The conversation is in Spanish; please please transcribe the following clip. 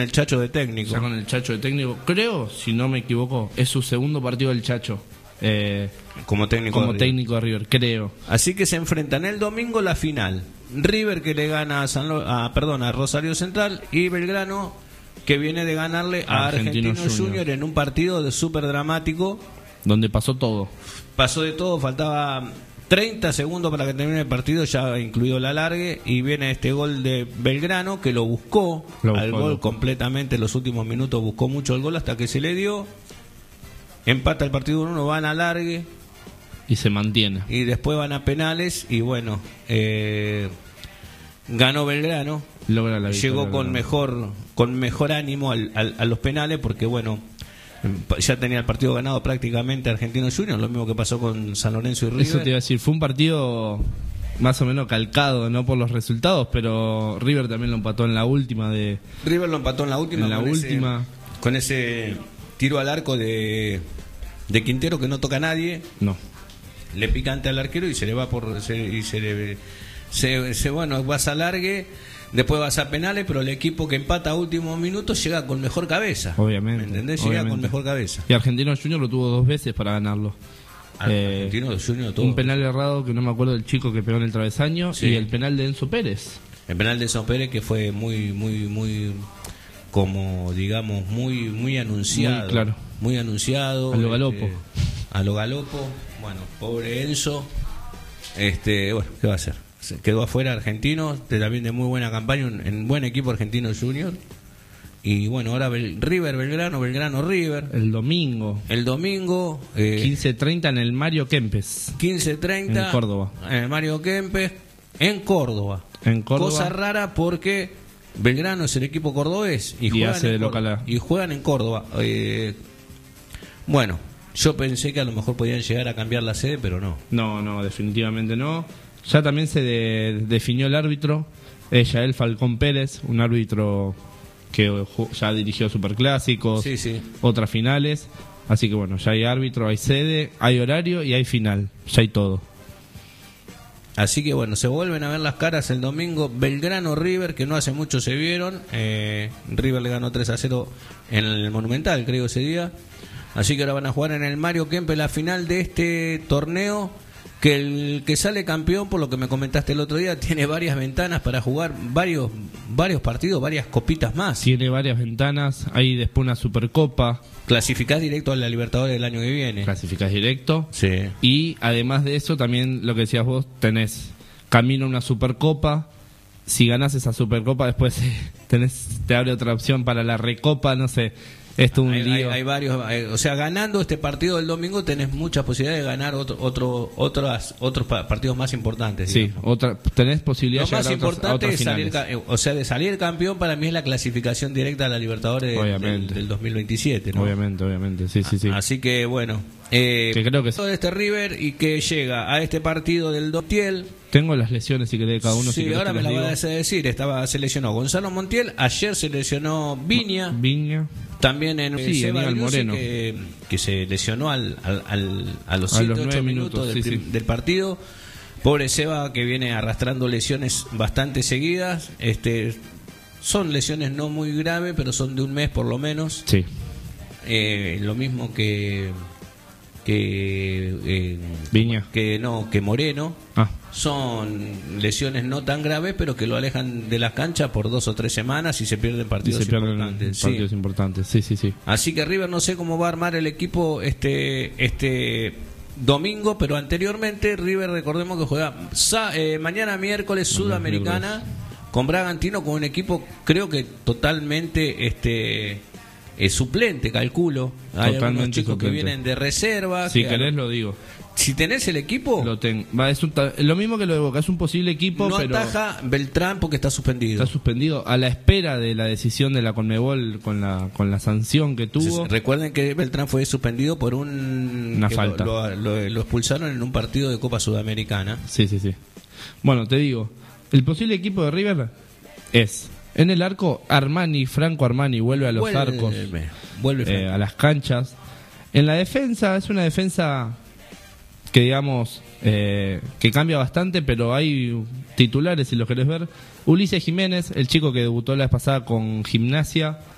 El Chacho de técnico. Ya con el Chacho de técnico. Creo, si no me equivoco, es su segundo partido del Chacho. Como técnico de River, creo. Así que se enfrentan el domingo la final. River que le gana a Rosario Central, y Belgrano que viene de ganarle a Argentinos Junior en un partido súper dramático. Donde pasó todo. Pasó de todo, faltaba 30 segundos para que termine el partido, ya incluido el alargue, y viene este gol de Belgrano que lo buscó al gol completamente. En los últimos minutos buscó mucho el gol hasta que se le dio. Empata el partido 1-1, van a alargue y se mantiene. Y después van a penales y bueno, ganó Belgrano. Logra la victoria, llegó con mejor ánimo a los penales, porque bueno, ya tenía el partido ganado prácticamente Argentinos Juniors, lo mismo que pasó con San Lorenzo y River. Eso te iba a decir, fue un partido más o menos calcado, no por los resultados, pero River también lo empató en la última River lo empató en la última. Con ese tiro al arco de Quintero que no toca a nadie. No. Le pica ante al arquero y se le va bueno, vas a alargue, después vas a penales, pero el equipo que empata a últimos minutos llega con mejor cabeza. Obviamente. ¿Me entendés? Llega con mejor cabeza. Y Argentinos Juniors lo tuvo 2 veces para ganarlo. Argentinos Juniors todo. Un penal errado que no me acuerdo del chico que pegó en el travesaño, sí. Y el penal de Enzo Pérez. El penal de Enzo Pérez que fue muy como digamos muy anunciado. Muy claro. Muy anunciado. A lo galopo. A lo galopo. Bueno, pobre Enzo. Bueno, ¿qué va a hacer? Se quedó afuera Argentino, también de muy buena campaña, en buen equipo Argentino Junior. Y bueno, ahora River Belgrano River. El domingo. 15:30 en el Mario Kempes. 15:30 en Córdoba. En el Mario Kempes, en Córdoba. Cosa rara porque Belgrano es el equipo cordobés y juegan en Córdoba. Bueno, yo pensé que a lo mejor podían llegar a cambiar la sede, pero no. No, definitivamente no. Ya también se definió el árbitro, Yael Falcón Pérez, un árbitro que ya dirigió superclásicos, sí. Otras finales. Así que bueno, ya hay árbitro, hay sede, hay horario y hay final. Ya hay todo. Así que bueno, se vuelven a ver las caras el domingo. Belgrano River, que no hace mucho se vieron. River le ganó 3-0 en el Monumental, creo, ese día. Así que ahora van a jugar en el Mario Kempes la final de este torneo, que el que sale campeón, por lo que me comentaste el otro día, tiene varias ventanas para jugar varios partidos, varias copitas más. Tiene varias ventanas, hay después una Supercopa. Clasificás directo a la Libertadores del año que viene. Clasificás directo. Sí. Y además de eso, también lo que decías vos, tenés camino a una Supercopa. Si ganás esa Supercopa, después te abre otra opción para la Recopa, no sé. Esto un lío. Hay varios, o sea, ganando este partido del domingo tenés muchas posibilidades de ganar otros partidos más importantes. Sí, tenés posibilidad de llegar a otras finales. De salir campeón para mí es la clasificación directa a la Libertadores del 2027, ¿no? Obviamente, sí. Así que bueno, que creo que todo este River y que llega a este partido del Montiel. Tengo las lesiones si querés de cada uno. Sí, si ahora me la vas a decir. Se lesionó Gonzalo Montiel, ayer se lesionó Viña. También en Seba Moreno, que se lesionó a los 108 minutos del partido. Pobre Seba, que viene arrastrando lesiones bastante seguidas. Son lesiones no muy graves, pero son de un mes por lo menos. Sí. Lo mismo que Viña, que Moreno. Son lesiones no tan graves, pero que lo alejan de las canchas por 2 o 3 semanas y se pierden partidos importantes. Sí. Así que River no sé cómo va a armar el equipo este domingo, pero anteriormente River, recordemos que juega mañana miércoles Sudamericana con Bragantino, con un equipo creo que totalmente suplente, calculo. Hay algunos chicos que vienen de reserva. Si querés lo digo. Si tenés el equipo, lo tengo. Es lo mismo que lo de Boca, es un posible equipo, no pero ataja Beltrán porque está suspendido. Está suspendido a la espera de la decisión de la Conmebol con la sanción que tuvo. Entonces, recuerden que Beltrán fue suspendido por una falta. Lo expulsaron en un partido de Copa Sudamericana. Sí. Bueno, te digo, el posible equipo de River es en el arco Franco Armani vuelve a los arcos, vuelve a las canchas. En la defensa es una defensa que digamos que cambia bastante, pero hay titulares si los querés ver. Ulises Jiménez, el chico que debutó la vez pasada con Gimnasia,